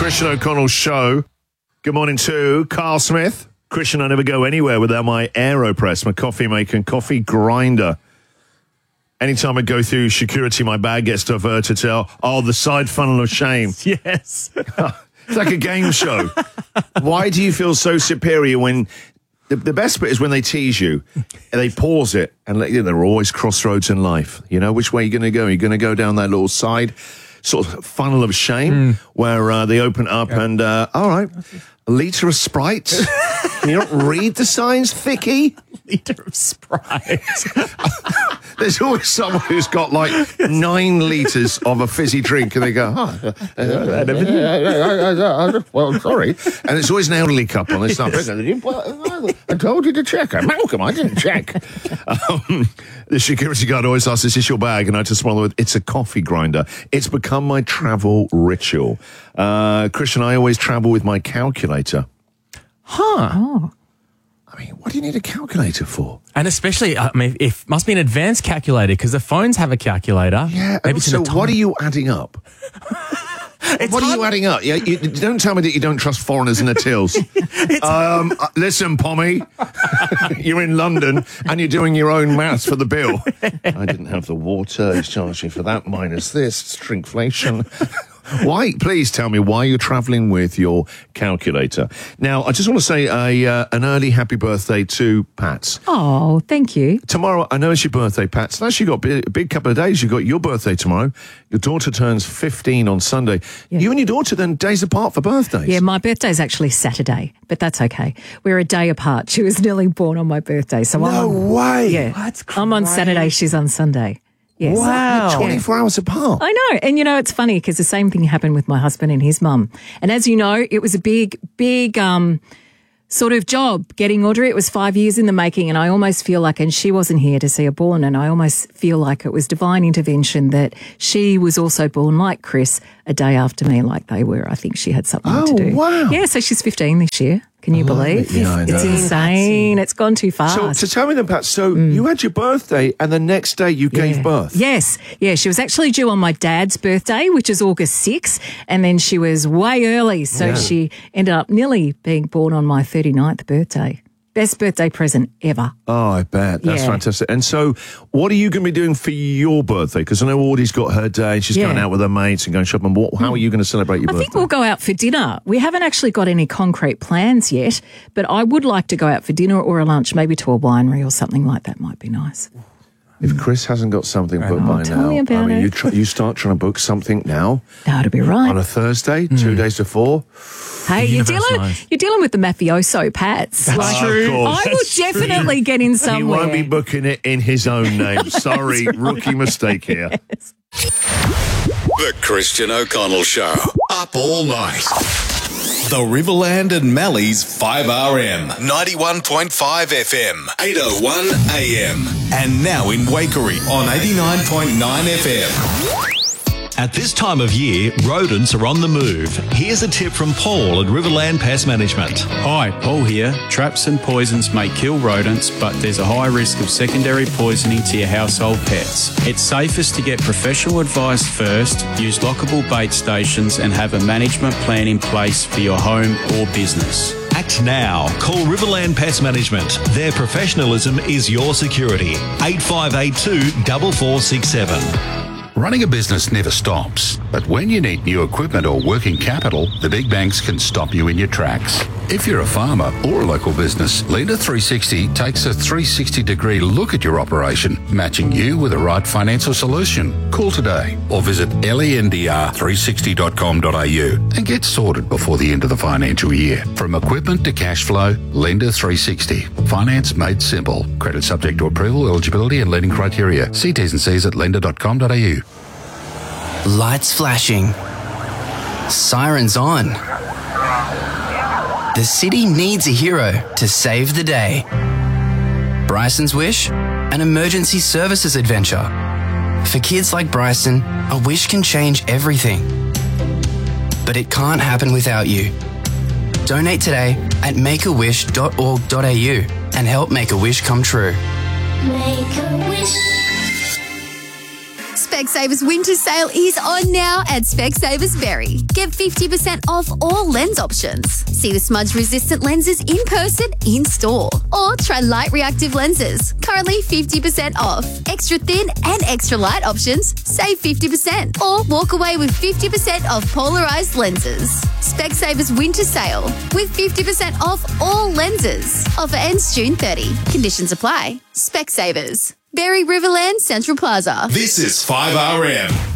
Christian O'Connell Show. Good morning to Carl Smith. Christian, I never go anywhere without my AeroPress, my coffee maker and coffee grinder. Anytime I go through security, my bag gets diverted to, the side funnel of shame. Yes. It's like a game show. Why do you feel so superior when... The best bit is when they tease you and they pause it and there are always crossroads in life. You know, which way are you going to go? You're going to go down that little side sort of funnel of shame where they open up and, all right, a litre of Sprite. Can you not read the signs, Thicky? Litre of Sprite. There's always someone who's got like 9 litres of a fizzy drink and they go, well, sorry. And it's always an elderly couple and they start I told you to check. Malcolm, I didn't check. The security guard always asks, is this your bag? And I just smile with, it's a coffee grinder. It's become my travel ritual. Christian, I always travel with my calculator. Huh. Oh. I mean, what do you need a calculator for? And especially, I mean, it must be an advanced calculator because the phones have a calculator. Yeah. Maybe so what are you adding up? What are you adding up? Yeah, don't tell me that you don't trust foreigners in the tills. Listen, Pommy, you're in London and you're doing your own maths for the bill. I didn't have the water. He's charging for that minus this. It's shrinkflation. Why? Please tell me why you're travelling with your calculator. Now, I just want to say an early happy birthday to Pat. Oh, thank you. Tomorrow, I know it's your birthday, Pat. So actually got a big couple of days. You've got your birthday tomorrow. Your daughter turns 15 on Sunday. Yeah. You and your daughter then days apart for birthdays. Yeah, my birthday's actually Saturday, but that's okay. We're a day apart. She was nearly born on my birthday. So No way. Yeah. That's crazy. I'm on Saturday, she's on Sunday. Yes. Wow. 24 hours apart. I know. And, you know, it's funny because the same thing happened with my husband and his mum. And as you know, it was a big sort of job getting Audrey. It was 5 years in the making and I almost feel like, and she wasn't here to see her born, and I almost feel like it was divine intervention that she was also born like Chris a day after me, like they were. I think she had something to do. Wow. Yeah, so she's 15 this year. Can you believe? Yeah, I know. It's insane. It's gone too fast. So tell me then, Pat, you had your birthday and the next day you gave birth. Yes. Yeah, she was actually due on my dad's birthday, which is August 6th, and then she was way early. So she ended up nearly being born on my 39th birthday. Best birthday present ever. Oh, I bet. That's fantastic. And so what are you going to be doing for your birthday? Because I know Audie's got her day. She's going out with her mates and going shopping. How are you going to celebrate your birthday? I think we'll go out for dinner. We haven't actually got any concrete plans yet, but I would like to go out for dinner or a lunch, maybe to a winery or something like that might be nice. If Chris hasn't got something booked by tell now, me about it. You start trying to book something now. That'll be right. On a Thursday, 2 days before. Hey, you're dealing with the mafioso, Pats. That's true. I will definitely get in somewhere. He won't be booking it in his own name. Sorry, rookie mistake here. The Christian O'Connell Show. Up all night. The Riverland and Mallee's 5RM. 91.5 FM. 801 AM. And now in Waikerie on 89.9 FM. At this time of year, rodents are on the move. Here's a tip from Paul at Riverland Pest Management. Hi, Paul here. Traps and poisons may kill rodents, but there's a high risk of secondary poisoning to your household pets. It's safest to get professional advice first, use lockable bait stations, and have a management plan in place for your home or business. Act now. Call Riverland Pest Management. Their professionalism is your security. 8582 4467. Running a business never stops, but when you need new equipment or working capital, the big banks can stop you in your tracks. If you're a farmer or a local business, Lender 360 takes a 360-degree look at your operation, matching you with the right financial solution. Call today or visit lendr360.com.au and get sorted before the end of the financial year. From equipment to cash flow, Lender 360. Finance made simple. Credit subject to approval, eligibility and lending criteria. See T's and C's at lender.com.au. Lights flashing. Sirens on. The city needs a hero to save the day. Bryson's Wish, an emergency services adventure. For kids like Bryson, a wish can change everything. But it can't happen without you. Donate today at makeawish.org.au and help make a wish come true. Make a wish. Specsavers winter sale is on now at Specsavers Berry. Get 50% off all lens options. See the smudge-resistant lenses in person, in store. Or try light reactive lenses. Currently 50% off. Extra thin and extra light options, save 50%. Or walk away with 50% off polarized lenses. Specsavers winter sale with 50% off all lenses. Offer ends June 30. Conditions apply. Specsavers. Berry Riverland Central Plaza. This is 5RM.